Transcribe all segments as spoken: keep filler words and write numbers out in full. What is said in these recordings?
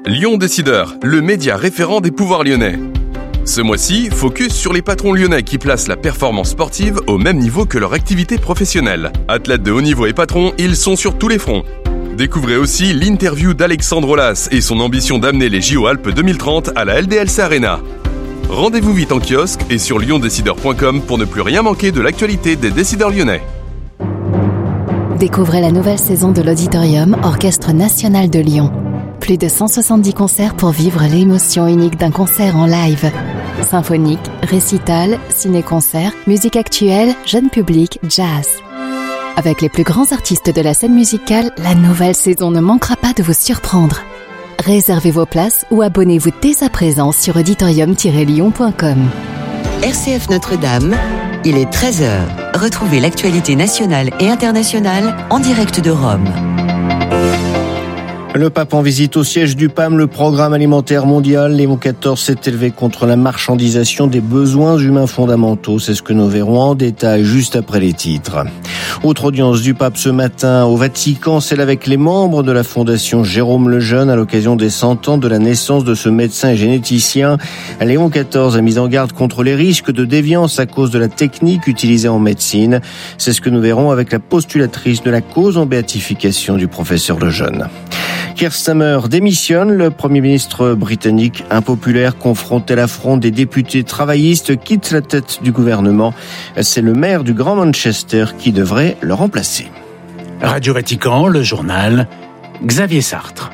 Lyon Décideur, le média référent des pouvoirs lyonnais. Ce mois-ci, focus sur les patrons lyonnais qui placent la performance sportive au même niveau que leur activité professionnelle. Athlètes de haut niveau et patrons, ils sont sur tous les fronts. Découvrez aussi l'interview d'Alexandre Olas et son ambition d'amener les J O Alpes deux mille trente à la L D L C Arena. Rendez-vous vite en kiosque et sur lyon décideur point com pour ne plus rien manquer de l'actualité des décideurs lyonnais. Découvrez la nouvelle saison de l'Auditorium Orchestre National de Lyon. Plus de cent soixante-dix concerts pour vivre l'émotion unique d'un concert en live. Symphonique, récital, ciné-concert, musique actuelle, jeune public, jazz. Avec les plus grands artistes de la scène musicale, la nouvelle saison ne manquera pas de vous surprendre. Réservez vos places ou abonnez-vous dès à présent sur auditorium tiret lyon point com. R C F Notre-Dame, il est treize heures. Retrouvez l'actualité nationale et internationale en direct de Rome. Le pape en visite au siège du P A M, le programme alimentaire mondial. Léon quatorze s'est élevé contre la marchandisation des besoins humains fondamentaux. C'est ce que nous verrons en détail juste après les titres. Autre audience du pape ce matin au Vatican, celle avec les membres de la fondation Jérôme Lejeune à l'occasion des cent ans de la naissance de ce médecin et généticien. Léon quatorze a mis en garde contre les risques de déviance à cause de la technique utilisée en médecine. C'est ce que nous verrons avec la postulatrice de la cause en béatification du professeur Lejeune. Keir Starmer démissionne. Le Premier ministre britannique impopulaire confronté à l'affront des députés travaillistes quitte la tête du gouvernement. C'est le maire du Grand Manchester qui devrait le remplacer. Radio Vatican, le journal, Xavier Sartre.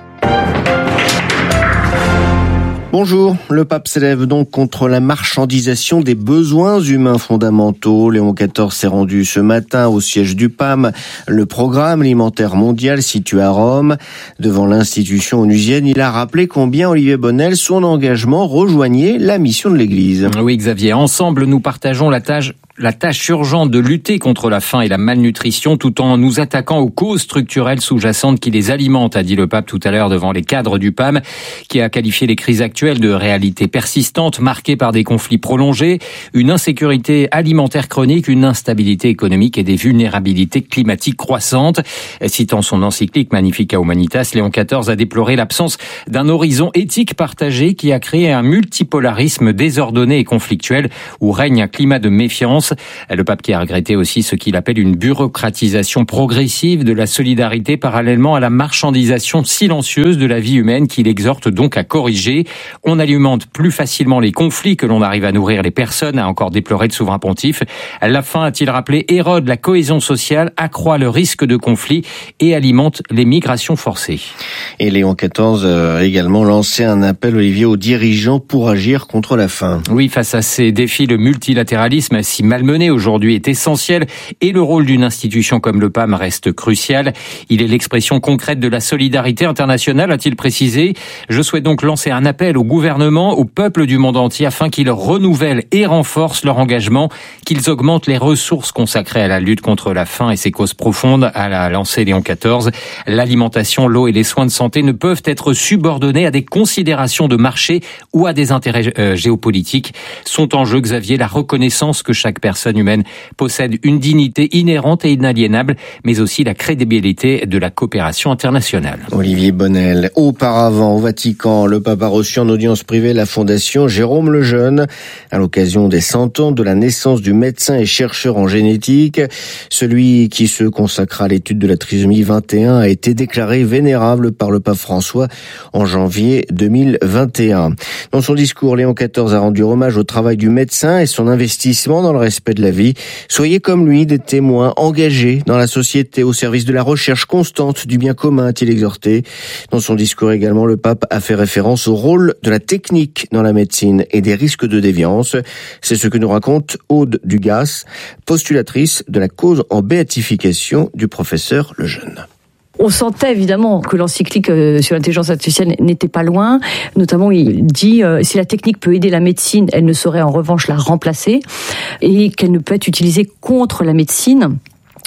Bonjour, le pape s'élève donc contre la marchandisation des besoins humains fondamentaux. Léon quatorze s'est rendu ce matin au siège du P A M, le programme alimentaire mondial situé à Rome. Devant l'institution onusienne, il a rappelé combien Olivier Bonnel, son engagement, rejoignait la mission de l'Église. Oui Xavier, ensemble nous partageons la tâche La tâche urgente de lutter contre la faim et la malnutrition tout en nous attaquant aux causes structurelles sous-jacentes qui les alimentent, a dit le pape tout à l'heure devant les cadres du P A M, qui a qualifié les crises actuelles de réalité persistante, marquée par des conflits prolongés, une insécurité alimentaire chronique, une instabilité économique et des vulnérabilités climatiques croissantes. Citant son encyclique Magnificat Humanitas, Léon quatorze a déploré l'absence d'un horizon éthique partagé qui a créé un multipolarisme désordonné et conflictuel où règne un climat de méfiance. Le pape qui a regretté aussi ce qu'il appelle une bureaucratisation progressive de la solidarité parallèlement à la marchandisation silencieuse de la vie humaine qu'il exhorte donc à corriger. On alimente plus facilement les conflits que l'on arrive à nourrir les personnes, a encore déploré le souverain pontife. La faim, a-t-il rappelé, érode la cohésion sociale, accroît le risque de conflit et alimente les migrations forcées. Et Léon quatorze a également lancé un appel, Olivier, aux dirigeants pour agir contre la faim. Oui, face à ces défis, le multilatéralisme, si malmené aujourd'hui, est essentiel et le rôle d'une institution comme le P A M reste crucial. Il est l'expression concrète de la solidarité internationale, a-t-il précisé. Je souhaite donc lancer un appel au gouvernement, au peuple du monde entier afin qu'ils renouvellent et renforcent leur engagement, qu'ils augmentent les ressources consacrées à la lutte contre la faim et ses causes profondes, a la lancé Léon quatorze. L'alimentation, l'eau et les soins de santé ne peuvent être subordonnés à des considérations de marché ou à des intérêts euh, géopolitiques. Sont en jeu, Xavier, la reconnaissance que chaque personne humaine possède une dignité inhérente et inaliénable, mais aussi la crédibilité de la coopération internationale. Olivier Bonnel. Auparavant, au Vatican, le pape a reçu en audience privée la fondation Jérôme Lejeune à l'occasion des cent ans de la naissance du médecin et chercheur en génétique. Celui qui se consacra à l'étude de la trisomie vingt et un a été déclaré vénérable par le pape François en janvier deux mille vingt et un. Dans son discours, Léon quatorze a rendu hommage au travail du médecin et son investissement dans le respect de la vie. Soyez comme lui des témoins engagés dans la société au service de la recherche constante du bien commun, a-t-il exhorté. Dans son discours également, le pape a fait référence au rôle de la technique dans la médecine et des risques de déviance. C'est ce que nous raconte Aude Dugas, postulatrice de la cause en béatification du professeur Lejeune. On sentait évidemment que l'encyclique sur l'intelligence artificielle n'était pas loin. Notamment, il dit euh, si la technique peut aider la médecine, elle ne saurait en revanche la remplacer, et qu'elle ne peut être utilisée contre la médecine.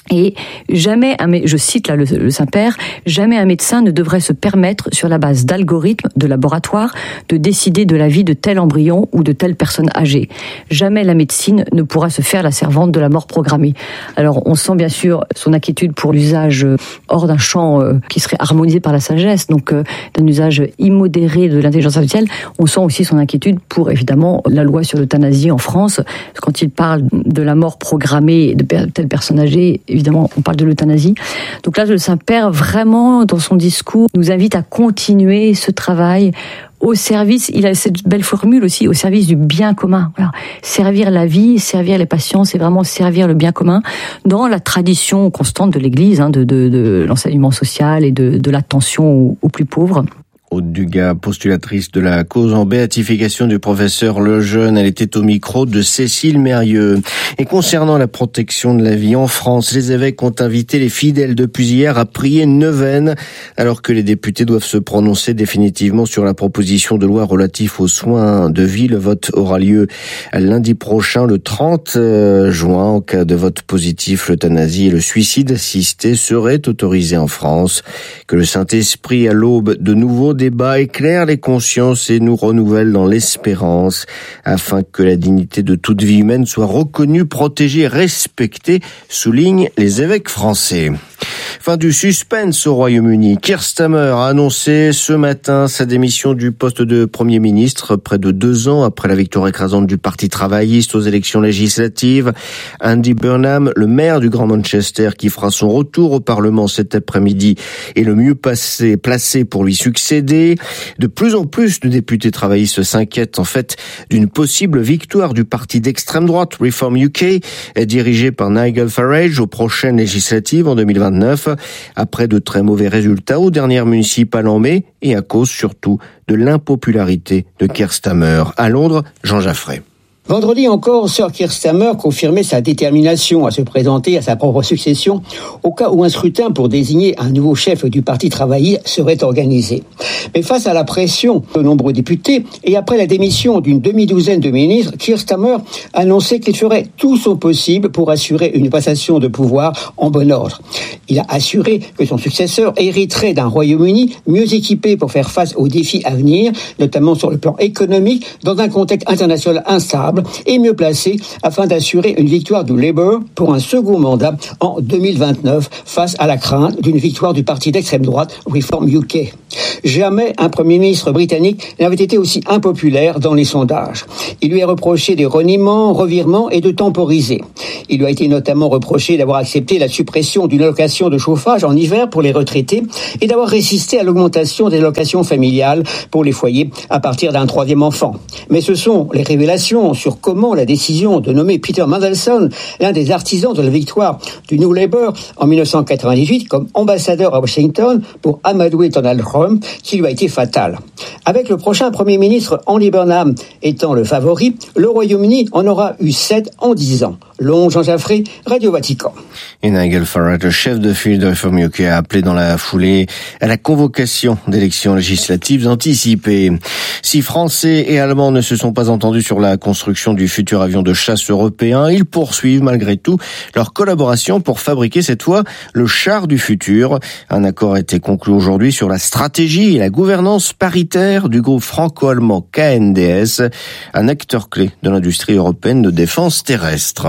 Et jamais, un, je cite là le, le Saint-Père, jamais un médecin ne devrait se permettre, sur la base d'algorithmes de laboratoire, de décider de la vie de tel embryon ou de telle personne âgée. Jamais la médecine ne pourra se faire la servante de la mort programmée. Alors, on sent bien sûr son inquiétude pour l'usage hors d'un champ euh, qui serait harmonisé par la sagesse, donc euh, d'un usage immodéré de l'intelligence artificielle. On sent aussi son inquiétude pour, évidemment, la loi sur l'euthanasie en France. Quand il parle de la mort programmée de telle personne âgée, évidemment, on parle de l'euthanasie. Donc là, le Saint-Père, vraiment, dans son discours, nous invite à continuer ce travail au service, il a cette belle formule aussi, au service du bien commun. Voilà. Servir la vie, servir les patients, c'est vraiment servir le bien commun dans la tradition constante de l'Église, hein, de, de, de l'enseignement social et de, de l'attention aux, aux plus pauvres. Aude Dugas, postulatrice de la cause en béatification du professeur Lejeune, elle était au micro de Cécile Mérieux. Et concernant la protection de la vie en France, les évêques ont invité les fidèles depuis hier à prier neuvaine, alors que les députés doivent se prononcer définitivement sur la proposition de loi relative aux soins de vie. Le vote aura lieu lundi prochain, le trente juin. En cas de vote positif, l'euthanasie et le suicide assisté seraient autorisés en France. Que le Saint-Esprit, à l'aube de nouveaux débat éclaire les consciences et nous renouvelle dans l'espérance, afin que la dignité de toute vie humaine soit reconnue, protégée, respectée, soulignent les évêques français. Fin du suspense au Royaume-Uni. Keir Starmer a annoncé ce matin sa démission du poste de Premier ministre près de deux ans après la victoire écrasante du Parti travailliste aux élections législatives. Andy Burnham, le maire du Grand Manchester, qui fera son retour au Parlement cet après-midi, est le mieux passé, placé pour lui succéder. De plus en plus de députés travaillistes s'inquiètent en fait d'une possible victoire du parti d'extrême droite Reform U K, dirigé par Nigel Farage aux prochaines législatives en deux mille vingt-neuf. Après de très mauvais résultats aux dernières municipales en mai et à cause surtout de l'impopularité de Keir Starmer. À Londres, Jean Jaffray. Vendredi encore, Sir Keir Starmer confirmait sa détermination à se présenter à sa propre succession au cas où un scrutin pour désigner un nouveau chef du Parti travailliste serait organisé. Mais face à la pression de nombreux députés et après la démission d'une demi-douzaine de ministres, Keir Starmer annonçait qu'il ferait tout son possible pour assurer une passation de pouvoir en bon ordre. Il a assuré que son successeur hériterait d'un Royaume-Uni mieux équipé pour faire face aux défis à venir, notamment sur le plan économique, dans un contexte international instable, et mieux placé afin d'assurer une victoire du Labour pour un second mandat en deux mille vingt-neuf face à la crainte d'une victoire du parti d'extrême droite Reform U K. Jamais un Premier ministre britannique n'avait été aussi impopulaire dans les sondages. Il lui est reproché des reniements, revirements et de temporiser. Il lui a été notamment reproché d'avoir accepté la suppression d'une allocation de chauffage en hiver pour les retraités et d'avoir résisté à l'augmentation des allocations familiales pour les foyers à partir d'un troisième enfant. Mais ce sont les révélations sur comment la décision de nommer Peter Mandelson, l'un des artisans de la victoire du New Labour en dix-neuf cent quatre-vingt-dix-huit comme ambassadeur à Washington pour amadouer Donald Trump, qui lui a été fatale. Avec le prochain Premier ministre Andy Burnham étant le favori, le Royaume-Uni en aura eu sept en dix ans. Long Jean Jaffray, Radio Vatican. Et Nigel Farage, le chef de file de Reform U K, a appelé dans la foulée à la convocation d'élections législatives anticipées. Si Français et Allemands ne se sont pas entendus sur la construction du futur avion de chasse européen, ils poursuivent malgré tout leur collaboration pour fabriquer cette fois le char du futur. Un accord a été conclu aujourd'hui sur la stratégie et la gouvernance paritaire du groupe franco-allemand K N D S, un acteur clé de l'industrie européenne de défense terrestre.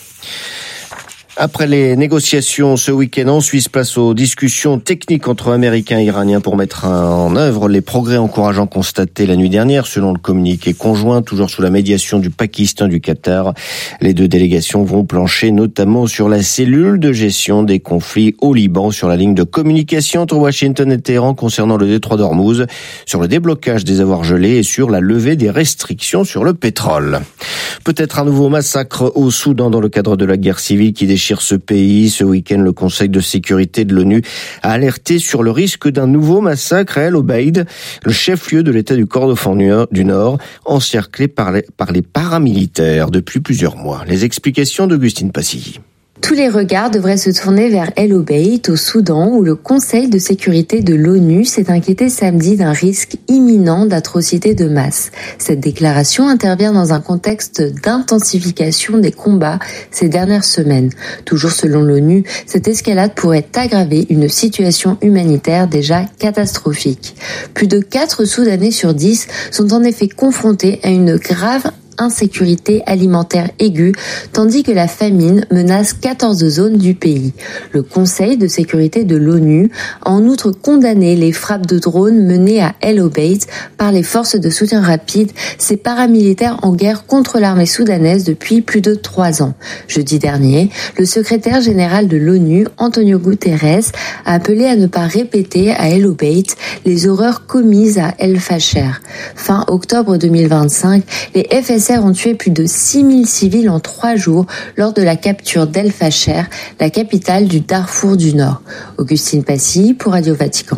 Après les négociations ce week-end en Suisse, place aux discussions techniques entre Américains et Iraniens pour mettre en œuvre les progrès encourageants constatés la nuit dernière, selon le communiqué conjoint, toujours sous la médiation du Pakistan et du Qatar. Les deux délégations vont plancher notamment sur la cellule de gestion des conflits au Liban, sur la ligne de communication entre Washington et Téhéran concernant le détroit d'Ormuz, sur le déblocage des avoirs gelés et sur la levée des restrictions sur le pétrole. Peut-être un nouveau massacre au Soudan dans le cadre de la guerre civile qui déchire ce pays. Ce week-end, le Conseil de sécurité de l'ONU a alerté sur le risque d'un nouveau massacre à El Obeid, le chef-lieu de l'État du Kordofan du Nord, encerclé par les, par les paramilitaires depuis plusieurs mois. Les explications d'Augustine Passilly. Tous les regards devraient se tourner vers El Obeid, au Soudan, où le Conseil de sécurité de l'ONU s'est inquiété samedi d'un risque imminent d'atrocités de masse. Cette déclaration intervient dans un contexte d'intensification des combats ces dernières semaines. Toujours selon l'ONU, cette escalade pourrait aggraver une situation humanitaire déjà catastrophique. Plus de quatre Soudanais sur dix sont en effet confrontés à une grave insécurité alimentaire aiguë, tandis que la famine menace quatorze zones du pays. Le Conseil de sécurité de l'ONU a en outre condamné les frappes de drones menées à El Obeid par les forces de soutien rapide, ces paramilitaires en guerre contre l'armée soudanaise depuis plus de trois ans. Jeudi dernier, le secrétaire général de l'ONU, Antonio Guterres, a appelé à ne pas répéter à El Obeid les horreurs commises à El Fasher. Fin octobre deux mille vingt-cinq, les F S R ont tué plus de six mille civils en trois jours lors de la capture d'El Fasher, la capitale du Darfour du Nord. Augustine Passy pour Radio Vatican.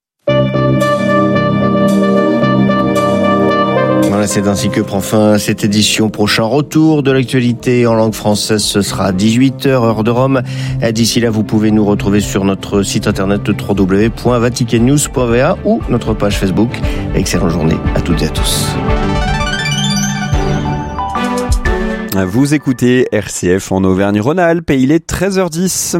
Voilà, c'est ainsi que prend fin cette édition. Prochain retour de l'actualité en langue française, ce sera à dix-huit heures, heure de Rome. D'ici là, vous pouvez nous retrouver sur notre site internet w w w point vatican news point v a ou notre page Facebook. Excellente journée à toutes et à tous. Vous écoutez R C F en Auvergne-Rhône-Alpes et il est treize heures dix.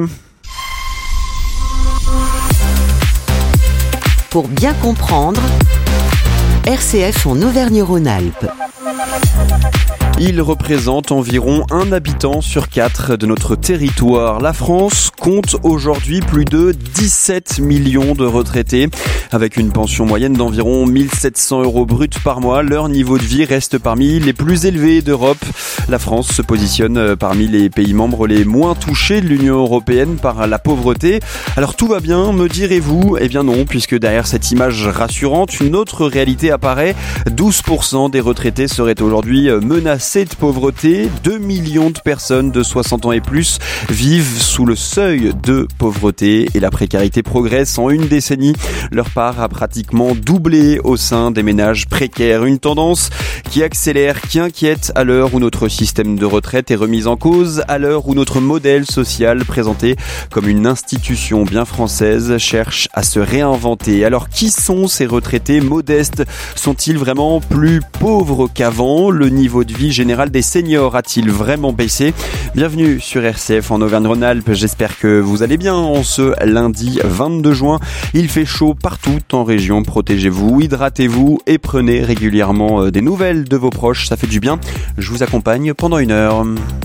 Pour bien comprendre, R C F en Auvergne-Rhône-Alpes. Il représente environ un habitant sur quatre de notre territoire. La France compte aujourd'hui plus de dix-sept millions de retraités. Avec une pension moyenne d'environ mille sept cents euros bruts par mois, leur niveau de vie reste parmi les plus élevés d'Europe. La France se positionne parmi les pays membres les moins touchés de l'Union européenne par la pauvreté. Alors tout va bien, me direz-vous ? Eh bien non, puisque derrière cette image rassurante, une autre réalité apparaît. douze pour cent des retraités seraient aujourd'hui menacés de pauvreté. deux millions de personnes de soixante ans et plus vivent sous le seuil de pauvreté et la précarité progresse en une décennie. Leur part a pratiquement doublé au sein des ménages précaires. Une tendance qui accélère, qui inquiète à l'heure où notre système de retraite est remis en cause, à l'heure où notre modèle social, présenté comme une institution bien française, cherche à se réinventer. Alors qui sont ces retraités modestes ? Sont-ils vraiment plus pauvres qu'avant ? Le niveau de vie général des seniors a-t-il vraiment baissé ? Bienvenue sur R C F en Auvergne-Rhône-Alpes. J'espère que vous allez bien en ce lundi vingt-deux juin. Il fait chaud partout en région. Protégez-vous, hydratez-vous et prenez régulièrement des nouvelles de vos proches. Ça fait du bien. Je vous accompagne pendant une heure.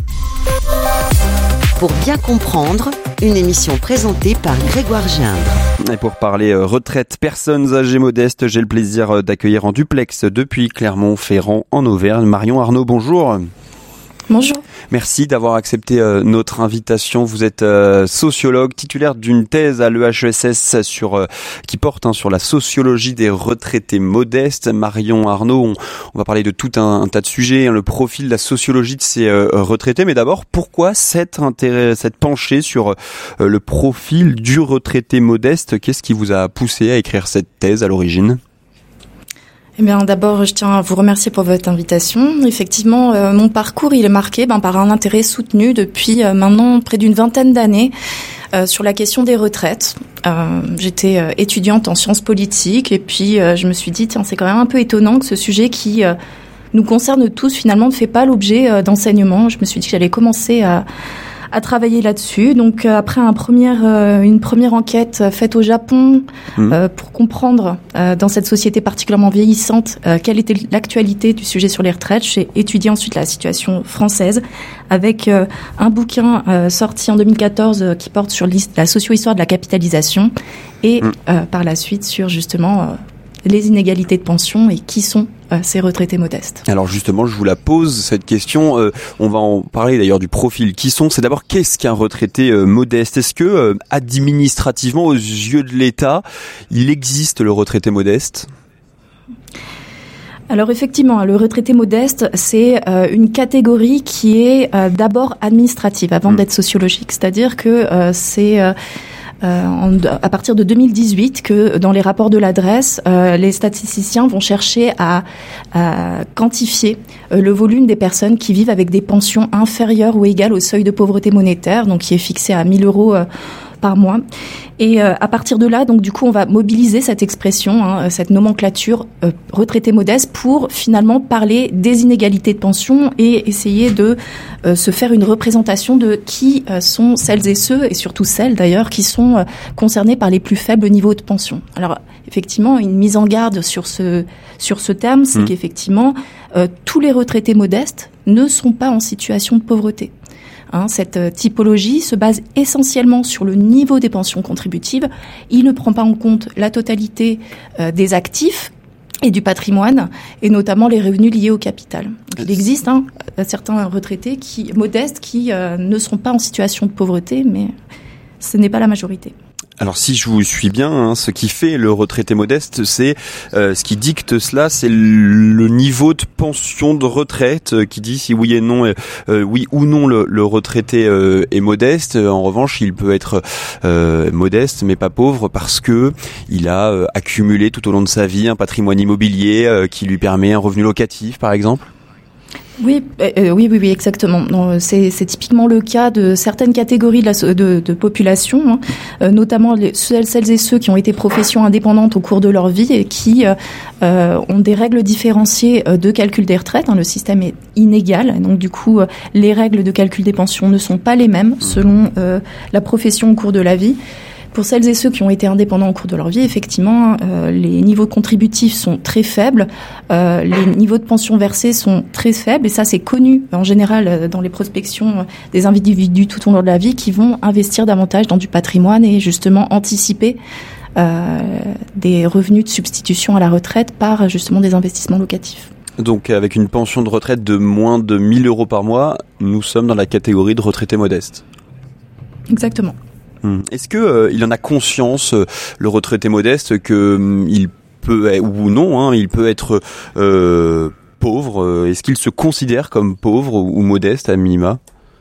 Pour bien comprendre, une émission présentée par Grégoire Gindre. Et pour parler retraite, personnes âgées modestes, j'ai le plaisir d'accueillir en duplex depuis Clermont-Ferrand en Auvergne. Marion Arnaud, bonjour. Bonjour. Merci d'avoir accepté euh, notre invitation. Vous êtes euh, sociologue, titulaire d'une thèse à l'E H E S S sur, euh, qui porte hein, sur la sociologie des retraités modestes. Marion Arnaud, on, on va parler de tout un, un tas de sujets, hein, le profil, la sociologie de ces euh, retraités. Mais d'abord, pourquoi cette, intérêt, cette penchée sur euh, le profil du retraité modeste ? Qu'est-ce qui vous a poussé à écrire cette thèse à l'origine ? Eh bien, d'abord, je tiens à vous remercier pour votre invitation. Effectivement, euh, mon parcours, il est marqué ben, par un intérêt soutenu depuis euh, maintenant près d'une vingtaine d'années euh, sur la question des retraites. Euh, j'étais euh, étudiante en sciences politiques et puis euh, je me suis dit, tiens, c'est quand même un peu étonnant que ce sujet qui euh, nous concerne tous, finalement, ne fait pas l'objet euh, d'enseignement. Je me suis dit que j'allais commencer à... à travailler là-dessus. Donc euh, après un premier, euh, une première enquête faite au Japon mmh. euh, pour comprendre euh, dans cette société particulièrement vieillissante euh, quelle était l'actualité du sujet sur les retraites, j'ai étudié ensuite la situation française avec euh, un bouquin euh, sorti en deux mille quatorze euh, qui porte sur la socio-histoire de la capitalisation et mmh. euh, par la suite sur justement euh, les inégalités de pension et qui sont euh, ces retraités modestes. Alors justement, je vous la pose, cette question. Euh, on va en parler d'ailleurs du profil. Qui sont ? C'est d'abord, qu'est-ce qu'un retraité euh, modeste ? Est-ce que, euh, administrativement, aux yeux de l'État, il existe le retraité modeste ? Alors effectivement, le retraité modeste, c'est euh, une catégorie qui est euh, d'abord administrative avant mmh. d'être sociologique. C'est-à-dire que euh, c'est... Euh, euh, en, à partir de deux mille dix-huit que dans les rapports de l'adresse, euh, les statisticiens vont chercher à, à quantifier euh, le volume des personnes qui vivent avec des pensions inférieures ou égales au seuil de pauvreté monétaire, donc qui est fixé à mille euros euh, par mois. Et euh, à partir de là, donc du coup, on va mobiliser cette expression, hein, cette nomenclature euh, retraité modeste pour finalement parler des inégalités de pension et essayer de euh, se faire une représentation de qui euh, sont celles et ceux, et surtout celles d'ailleurs, qui sont euh, concernés par les plus faibles niveaux de pension. Alors effectivement, une mise en garde sur ce sur ce terme, c'est mmh. qu'effectivement, euh, tous les retraités modestes ne sont pas en situation de pauvreté. Hein, cette typologie se base essentiellement sur le niveau des pensions contributives. Il ne prend pas en compte la totalité euh, des actifs et du patrimoine, et notamment les revenus liés au capital. Donc, il existe hein, certains retraités qui, modestes qui euh, ne seront pas en situation de pauvreté, mais ce n'est pas la majorité. Alors si je vous suis bien, hein, ce qui fait le retraité modeste, c'est euh, ce qui dicte cela, c'est le niveau de pension de retraite euh, qui dit si oui et non, euh, oui ou non le, le retraité euh, est modeste. En revanche, il peut être euh, modeste mais pas pauvre parce que il a euh, accumulé tout au long de sa vie un patrimoine immobilier euh, qui lui permet un revenu locatif, par exemple. Oui, euh, oui, oui, oui, exactement. Non, c'est, c'est typiquement le cas de certaines catégories de, la, de, de population, hein, euh, notamment les, celles, celles et ceux qui ont été professions indépendantes au cours de leur vie et qui euh, ont des règles différenciées de calcul des retraites. Hein, le système est inégal, donc du coup, euh, les règles de calcul des pensions ne sont pas les mêmes selon euh, la profession au cours de la vie. Pour celles et ceux qui ont été indépendants au cours de leur vie, effectivement, euh, les niveaux contributifs sont très faibles, euh, les niveaux de pension versés sont très faibles, et ça c'est connu en général dans les prospections des individus tout au long de la vie qui vont investir davantage dans du patrimoine et justement anticiper euh, des revenus de substitution à la retraite par justement des investissements locatifs. Donc avec une pension de retraite de moins de mille euros par mois, nous sommes dans la catégorie de retraités modestes. Exactement. Est-ce que euh, il en a conscience, euh, le retraité modeste, que euh, il peut ou non, hein, il peut être euh, pauvre. Est-ce qu'il se considère comme pauvre ou, ou modeste à minima?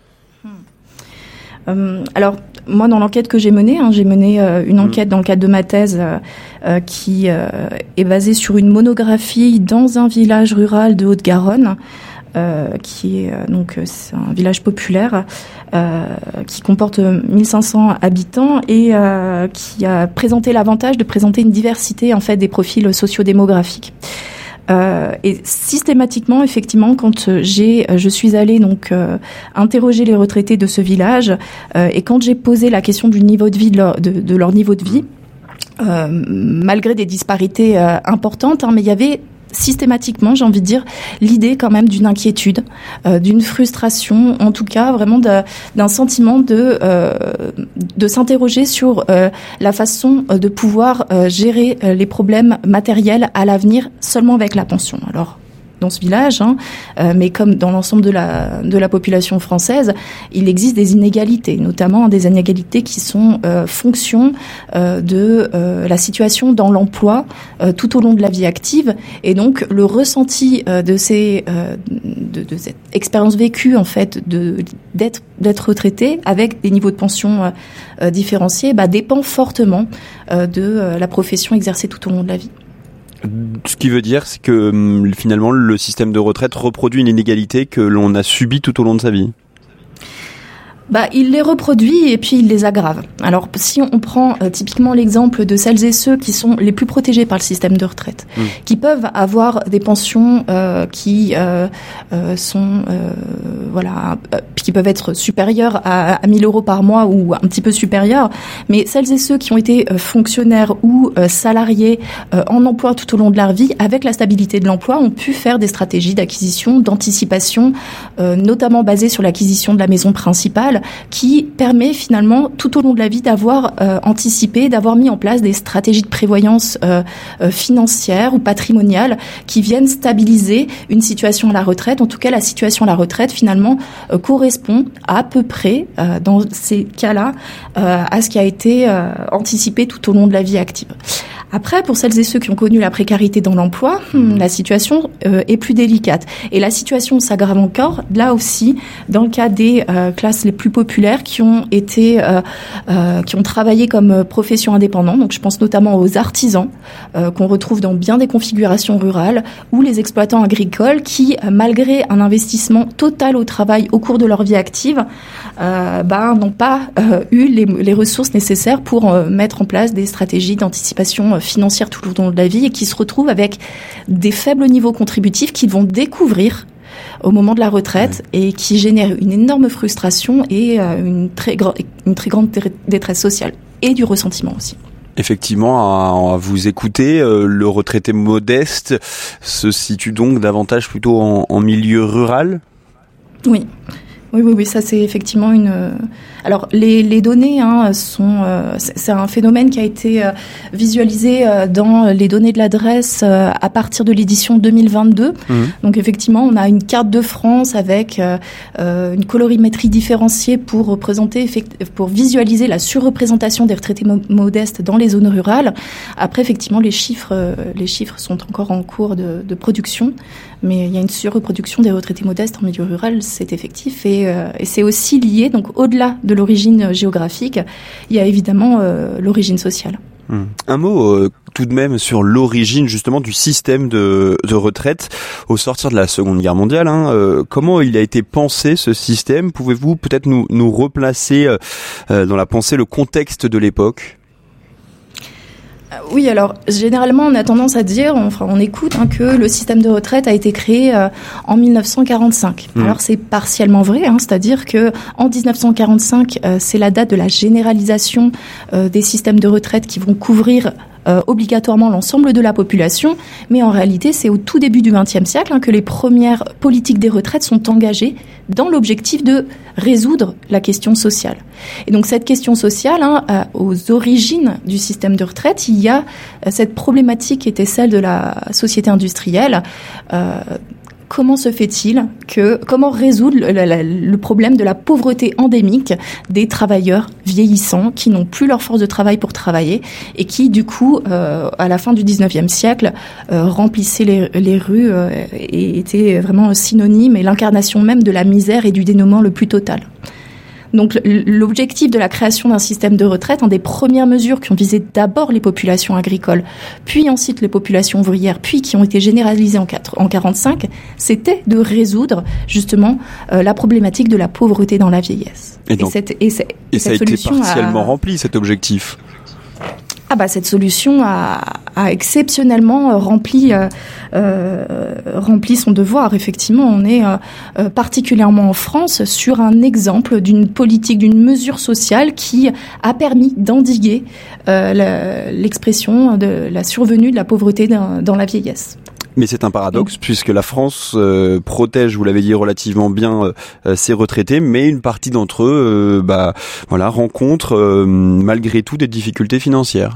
euh, Alors moi, dans l'enquête que j'ai menée, hein, j'ai mené euh, une enquête dans le cadre de ma thèse euh, euh, qui euh, est basée sur une monographie dans un village rural de Haute-Garonne. Euh, qui est euh, donc c'est un village populaire euh, qui comporte mille cinq cents habitants et euh, qui a présenté l'avantage de présenter une diversité en fait des profils sociodémographiques. Euh, et systématiquement, effectivement, quand j'ai, je suis allée donc euh, interroger les retraités de ce village euh, et quand j'ai posé la question du niveau de vie de leur, de, de leur niveau de vie, euh, malgré des disparités euh, importantes, hein, mais il y avait systématiquement, j'ai envie de dire, l'idée quand même d'une inquiétude, euh, d'une frustration, en tout cas vraiment de, d'un sentiment de euh, de s'interroger sur euh, la façon de pouvoir euh, gérer euh, les problèmes matériels à l'avenir seulement avec la pension. Alors dans ce village, hein, euh, mais comme dans l'ensemble de la de la population française, il existe des inégalités, notamment des inégalités qui sont euh, fonction euh, de euh, la situation dans l'emploi euh, tout au long de la vie active, et donc le ressenti euh, de ces euh, de, de cette expérience vécue en fait de d'être d'être retraité avec des niveaux de pension euh, euh, différenciés, bah, dépend fortement euh, de euh, la profession exercée tout au long de la vie. Ce qui veut dire, c'est que finalement, le système de retraite reproduit une inégalité que l'on a subie tout au long de sa vie. Bah, il les reproduit et puis il les aggrave. Alors, si on prend euh, typiquement l'exemple de celles et ceux qui sont les plus protégés par le système de retraite, mmh. qui peuvent avoir des pensions euh, qui euh, euh, sont, euh, voilà, euh, qui peuvent être supérieures à, à mille euros par mois ou un petit peu supérieures, mais celles et ceux qui ont été euh, fonctionnaires ou euh, salariés euh, en emploi tout au long de leur vie, avec la stabilité de l'emploi, ont pu faire des stratégies d'acquisition, d'anticipation, euh, notamment basées sur l'acquisition de la maison principale, qui permet finalement tout au long de la vie d'avoir euh, anticipé, d'avoir mis en place des stratégies de prévoyance euh, euh, financière ou patrimoniale qui viennent stabiliser une situation à la retraite. En tout cas, la situation à la retraite finalement euh, correspond à peu près, euh, dans ces cas-là, euh, à ce qui a été euh, anticipé tout au long de la vie active. Après, pour celles et ceux qui ont connu la précarité dans l'emploi, mmh. la situation euh, est plus délicate. Et la situation s'aggrave encore, là aussi, dans le cas des euh, classes les plus populaires qui ont été, euh, euh, qui ont travaillé comme profession indépendante. Donc, je pense notamment aux artisans euh, qu'on retrouve dans bien des configurations rurales, ou les exploitants agricoles qui, euh, malgré un investissement total au travail au cours de leur vie active, euh, bah, n'ont pas euh, eu les, les ressources nécessaires pour euh, mettre en place des stratégies d'anticipation euh, financière tout au long de la vie et qui se retrouvent avec des faibles niveaux contributifs qu'ils vont découvrir au moment de la retraite ouais. et qui génèrent une énorme frustration et euh, une très, gra- une très grande détresse sociale et du ressentiment aussi. Effectivement, à, à vous écouter, euh, le retraité modeste se situe donc davantage plutôt en, en milieu rural ? Oui. Oui, oui, oui, ça c'est effectivement une. Alors les les données hein, sont, euh, c'est un phénomène qui a été euh, visualisé euh, dans les données de l'adresse euh, à partir de l'édition deux mille vingt-deux. Mmh. Donc effectivement, on a une carte de France avec euh, euh, une colorimétrie différenciée pour représenter, pour visualiser la surreprésentation des retraités mo- modestes dans les zones rurales. Après, effectivement, les chiffres, euh, les chiffres sont encore en cours de, de production, mais il y a une surreproduction des retraités modestes en milieu rural, c'est effectif et Et c'est aussi lié, donc au-delà de l'origine géographique, il y a évidemment euh, l'origine sociale. Hum. Un mot euh, tout de même sur l'origine justement du système de, de retraite au sortir de la Seconde Guerre mondiale. Hein, euh, comment il a été pensé ce système ? Pouvez-vous peut-être nous, nous replacer euh, dans la pensée le contexte de l'époque ? Oui, alors généralement on a tendance à dire, enfin on écoute hein, que le système de retraite a été créé euh, en dix-neuf cent quarante-cinq. Mmh. Alors c'est partiellement vrai, hein, c'est-à-dire que en dix-neuf cent quarante-cinq, euh, c'est la date de la généralisation euh, des systèmes de retraite qui vont couvrir Euh, obligatoirement l'ensemble de la population, mais en réalité c'est au tout début du vingtième siècle hein, que les premières politiques des retraites sont engagées dans l'objectif de résoudre la question sociale. Et donc cette question sociale, hein, euh, aux origines du système de retraite, il y a euh, cette problématique qui était celle de la société industrielle. Euh, Comment se fait-il que, comment résoudre le, le, le problème de la pauvreté endémique des travailleurs vieillissants qui n'ont plus leur force de travail pour travailler et qui, du coup, euh, à la fin du dix-neuvième siècle, euh, remplissaient les, les rues euh, et étaient vraiment synonymes et l'incarnation même de la misère et du dénuement le plus total. Donc l'objectif de la création d'un système de retraite, une des premières mesures qui ont visé d'abord les populations agricoles, puis ensuite les populations ouvrières, puis qui ont été généralisées en quarante-cinq, c'était de résoudre justement euh, la problématique de la pauvreté dans la vieillesse. Et, donc, et, cette, et, cette, et ça a été partiellement a... rempli cet objectif. Ah bah cette solution a, a exceptionnellement rempli euh, euh, rempli son devoir. Effectivement, on est euh, particulièrement en France sur un exemple d'une politique, d'une mesure sociale qui a permis d'endiguer euh, la, l'expression de la survenue de la pauvreté dans, dans la vieillesse. Mais c'est un paradoxe puisque la France euh, protège, vous l'avez dit, relativement bien euh, ses retraités, mais une partie d'entre eux, euh, bah voilà, rencontrent euh, malgré tout des difficultés financières.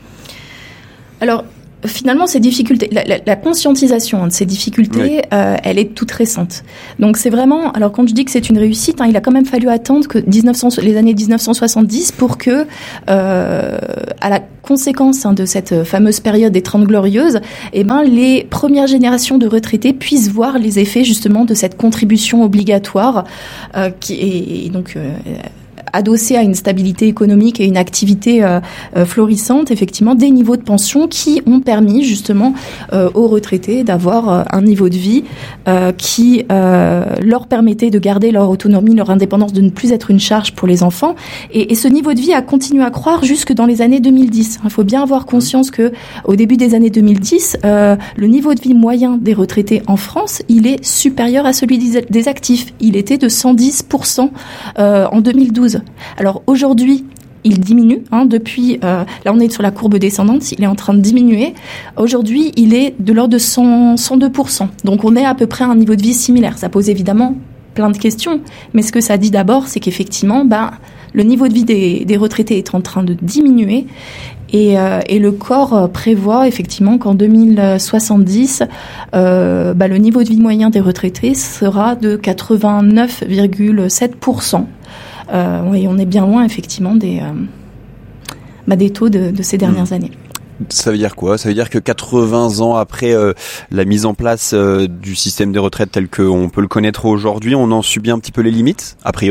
Alors. Finalement, ces difficultés, la, la, la conscientisation de ces difficultés, oui. euh, elle est toute récente. Donc, c'est vraiment. Alors, quand je dis que c'est une réussite, hein, il a quand même fallu attendre que dix-neuf cents, les années dix-neuf cent soixante-dix pour que, euh, à la conséquence hein, de cette fameuse période des Trente Glorieuses, eh ben, les premières générations de retraités puissent voir les effets justement de cette contribution obligatoire, euh, qui est et donc. Euh, adossé à une stabilité économique et une activité euh, euh, florissante, effectivement, des niveaux de pension qui ont permis justement euh, aux retraités d'avoir euh, un niveau de vie euh, qui euh, leur permettait de garder leur autonomie, leur indépendance, de ne plus être une charge pour les enfants. Et, et ce niveau de vie a continué à croître jusque dans les années deux mille dix. Il faut bien avoir conscience que au début des années deux mille dix, euh, le niveau de vie moyen des retraités en France, il est supérieur à celui des actifs. Il était de cent dix pour cent euh, en deux mille douze. Alors aujourd'hui, il diminue. Hein, depuis, euh, là on est sur la courbe descendante, il est en train de diminuer. Aujourd'hui, il est de l'ordre de cent, cent deux pour cent. Donc on est à peu près à un niveau de vie similaire. Ça pose évidemment plein de questions, mais ce que ça dit d'abord, c'est qu'effectivement, bah, le niveau de vie des, des retraités est en train de diminuer. Et, euh, et le corps prévoit effectivement qu'en deux mille soixante-dix, euh, bah, le niveau de vie moyen des retraités sera de quatre-vingt-neuf virgule sept pour cent. Euh, et on est bien loin effectivement des, euh, bah, des taux de, de ces dernières mmh. années. Ça veut dire quoi ? Ça veut dire que quatre-vingts ans après euh, la mise en place euh, du système des retraites tel qu'on peut le connaître aujourd'hui, on en subit un petit peu les limites, a priori ?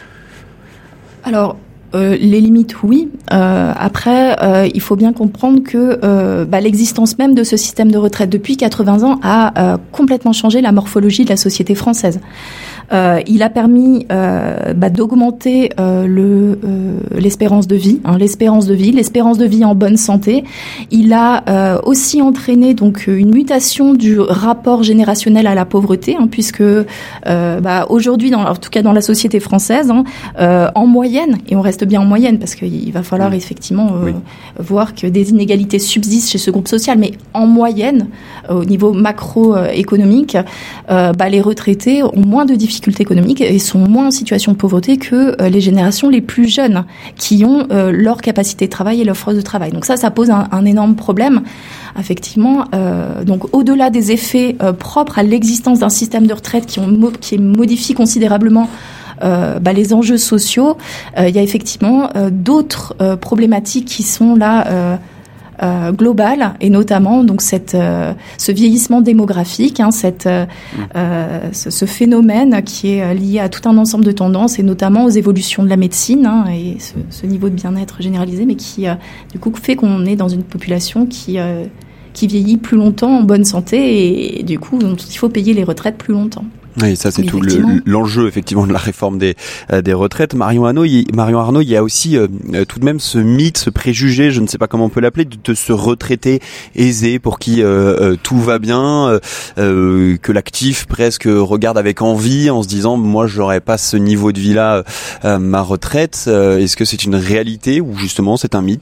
Alors, euh, les limites, oui. Euh, après, euh, il faut bien comprendre que euh, bah, l'existence même de ce système de retraite depuis quatre-vingts ans a euh, complètement changé la morphologie de la société française. Euh, il a permis euh, bah, d'augmenter euh, le, euh, l'espérance de vie, hein, l'espérance de vie, l'espérance de vie en bonne santé. Il a euh, aussi entraîné donc une mutation du rapport générationnel à la pauvreté, hein, puisque euh, bah, aujourd'hui, dans, en tout cas dans la société française, hein, euh, en moyenne, et on reste bien en moyenne parce qu'il va falloir oui. effectivement euh, oui. voir que des inégalités subsistent chez ce groupe social, mais en moyenne, euh, au niveau macroéconomique, euh, bah, les retraités ont moins de difficultés économiques et sont moins en situation de pauvreté que euh, les générations les plus jeunes qui ont euh, leur capacité de travail et leur force de travail. Donc ça, ça pose un, un énorme problème. Effectivement, euh, donc au-delà des effets euh, propres à l'existence d'un système de retraite qui, ont, qui modifie considérablement Euh, bah, les enjeux sociaux, euh, il y a effectivement euh, d'autres euh, problématiques qui sont là euh, euh, globales, et notamment donc cette, euh, ce vieillissement démographique, hein, cette, euh, euh, ce, ce phénomène qui est lié à tout un ensemble de tendances, et notamment aux évolutions de la médecine, hein, et ce, ce niveau de bien-être généralisé, mais qui euh, du coup fait qu'on est dans une population qui euh, qui vieillit plus longtemps en bonne santé, et, et du coup donc, il faut payer les retraites plus longtemps. Oui, ça c'est tout le, l'enjeu effectivement de la réforme des euh, des retraites. Marion Arnaud, il, Marion Arnaud, il y a aussi euh, tout de même ce mythe, ce préjugé, je ne sais pas comment on peut l'appeler, de, de ce retraité aisé pour qui euh, euh, tout va bien, euh, que l'actif presque regarde avec envie en se disant moi j'aurais pas ce niveau de vie là euh, ma retraite. Euh, est-ce que c'est une réalité ou justement c'est un mythe ?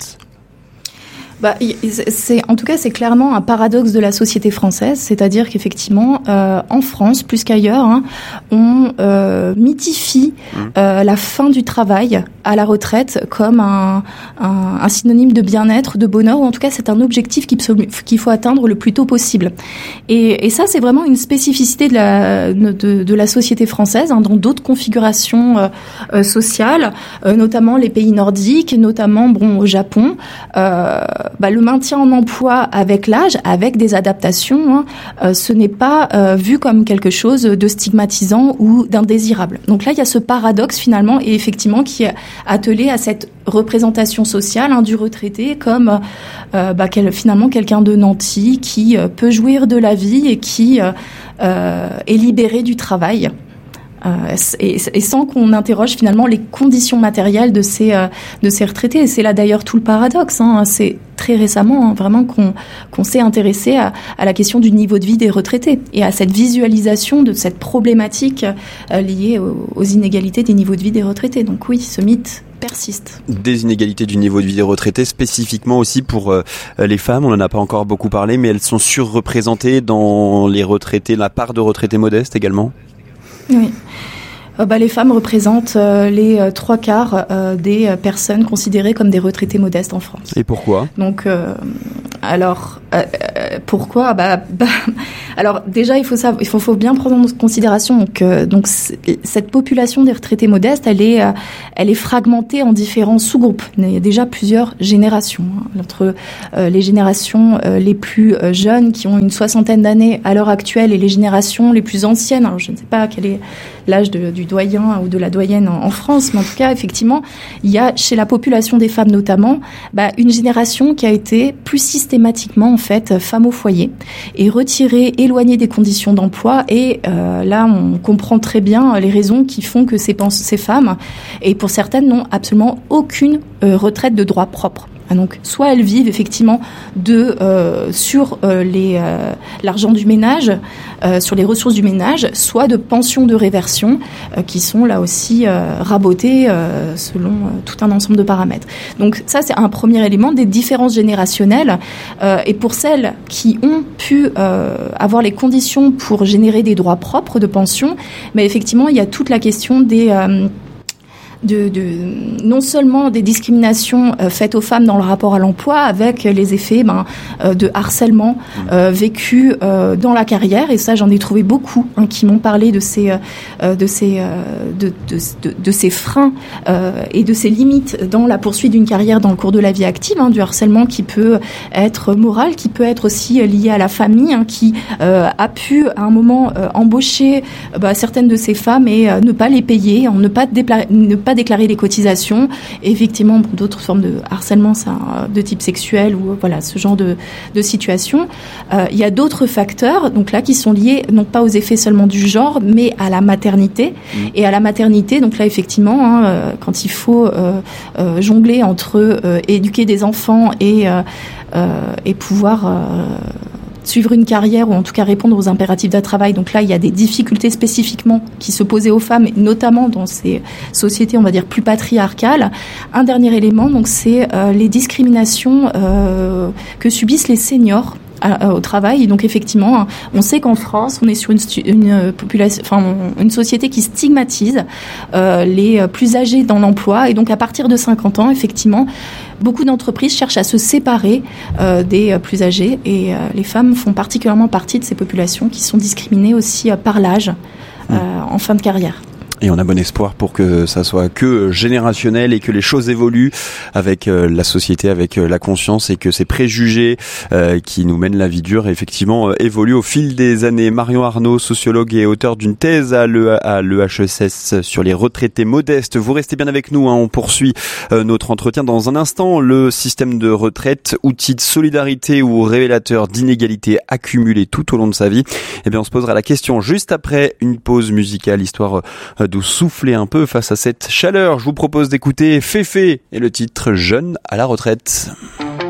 Bah, c'est, en tout cas, c'est clairement un paradoxe de la société française, c'est-à-dire qu'effectivement, euh, en France, plus qu'ailleurs, hein, on euh, mythifie euh, la fin du travail à la retraite comme un, un, un synonyme de bien-être, de bonheur, ou en tout cas, c'est un objectif qu'il faut atteindre le plus tôt possible. Et, et ça, c'est vraiment une spécificité de la, de, de la société française, hein, dans d'autres configurations euh, euh, sociales, euh, notamment les pays nordiques, notamment bon, au Japon. Euh, Bah, le maintien en emploi avec l'âge, avec des adaptations, hein, euh, ce n'est pas euh, vu comme quelque chose de stigmatisant ou d'indésirable. Donc là, il y a ce paradoxe finalement, et effectivement qui est attelé à cette représentation sociale, hein, du retraité comme euh, bah, quel, finalement quelqu'un de nanti qui euh, peut jouir de la vie et qui euh, euh, est libéré du travail. Euh, et, et sans qu'on interroge finalement les conditions matérielles de ces euh, de ces retraités. Et c'est là d'ailleurs tout le paradoxe. Hein. C'est très récemment hein, vraiment qu'on qu'on s'est intéressé à, à la question du niveau de vie des retraités et à cette visualisation de cette problématique euh, liée aux, aux inégalités des niveaux de vie des retraités. Donc oui, ce mythe persiste. Des inégalités du niveau de vie des retraités, spécifiquement aussi pour euh, les femmes. On n'en a pas encore beaucoup parlé, mais elles sont surreprésentées dans les retraités, la part de retraités modestes également. Oui. Euh, bah, les femmes représentent euh, les euh, trois quarts euh, des euh, personnes considérées comme des retraités modestes en France. Et pourquoi ? Donc, euh, alors, euh, pourquoi ? Bah, bah, alors déjà, il faut savoir, il faut, faut bien prendre en considération donc, euh, donc cette population des retraités modestes, elle est, euh, elle est fragmentée en différents sous-groupes. Il y a déjà plusieurs générations, hein, entre euh, les générations euh, les plus euh, jeunes qui ont une soixantaine d'années à l'heure actuelle et les générations les plus anciennes. Alors, je ne sais pas quel est l'âge de, du doyen ou de la doyenne en, en France, mais en tout cas, effectivement, il y a chez la population des femmes notamment, bah, une génération qui a été plus systématiquement en fait femme au foyer et retirée, éloignée des conditions d'emploi. Et euh, là, on comprend très bien les raisons qui font que ces, ces femmes, et pour certaines, n'ont absolument aucune euh, retraite de droit propre. Donc, soit elles vivent effectivement de euh, sur euh, les euh, l'argent du ménage, euh, sur les ressources du ménage, soit de pensions de réversion euh, qui sont là aussi euh, rabotées euh, selon euh, tout un ensemble de paramètres. Donc ça, c'est un premier élément des différences générationnelles. Euh, et pour celles qui ont pu euh, avoir les conditions pour générer des droits propres de pension, mais effectivement, il y a toute la question des euh, de, de non seulement des discriminations euh, faites aux femmes dans le rapport à l'emploi, avec les effets ben, euh, de harcèlement euh, vécu euh, dans la carrière, et ça j'en ai trouvé beaucoup hein, qui m'ont parlé de ces euh, de ces euh, de, de, de, de ces freins euh, et de ces limites dans la poursuite d'une carrière dans le cours de la vie active, hein, du harcèlement qui peut être moral, qui peut être aussi lié à la famille, hein, qui euh, a pu à un moment euh, embaucher euh, bah, certaines de ces femmes et euh, ne pas les payer, ne pas dépla- ne pas déclarer les cotisations. Et effectivement, bon, d'autres formes de harcèlement, ça, de type sexuel ou voilà ce genre de, de situation. Euh, il y a d'autres facteurs, donc là, qui sont liés non pas aux effets seulement du genre, mais à la maternité. Mmh. Et à la maternité, donc là, effectivement, hein, euh, quand il faut euh, euh, jongler entre euh, éduquer des enfants et euh, euh, et pouvoir euh, suivre une carrière ou en tout cas répondre aux impératifs d'un travail. Donc là, il y a des difficultés spécifiquement qui se posaient aux femmes, notamment dans ces sociétés, on va dire, plus patriarcales. Un dernier élément, donc, c'est euh, les discriminations euh, que subissent les seniors au travail. Et donc effectivement, on sait qu'en France, on est sur une, une population, enfin une société qui stigmatise euh, les plus âgés dans l'emploi. Et donc à partir de cinquante ans, effectivement, beaucoup d'entreprises cherchent à se séparer euh, des plus âgés. Et euh, les femmes font particulièrement partie de ces populations qui sont discriminées aussi euh, par l'âge euh, en fin de carrière. Et on a bon espoir pour que ça soit que générationnel et que les choses évoluent avec euh, la société, avec euh, la conscience, et que ces préjugés euh, qui nous mènent la vie dure effectivement euh, évoluent au fil des années. Marion Arnaud, sociologue et auteur d'une thèse à l'E H E S S sur les retraités modestes. Vous restez bien avec nous, hein, on poursuit euh, notre entretien dans un instant. Le système de retraite, outil de solidarité ou révélateur d'inégalités accumulées tout au long de sa vie. Eh bien, on se posera la question juste après une pause musicale, histoire euh, de souffler un peu face à cette chaleur. Je vous propose d'écouter Féfé et le titre Jeune à la retraite.